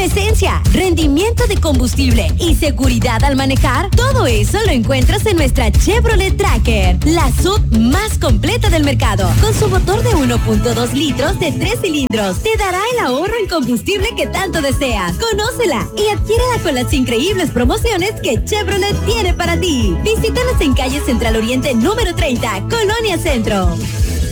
presencia, rendimiento de combustible y seguridad al manejar, todo eso lo encuentras en nuestra Chevrolet Tracker, la SUV más completa del mercado. Con su motor de 1.2 litros de 3 cilindros, te dará el ahorro en combustible que tanto deseas. Conócela y adquiérela con las increíbles promociones que Chevrolet tiene para ti. Visítanos en calle Central Oriente número 30, Colonia Centro.